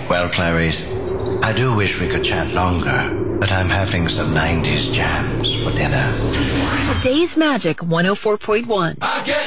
Well, Clarice, I do wish we could chat longer, but I'm having some 90s jams for dinner. Today's Magic 104.1.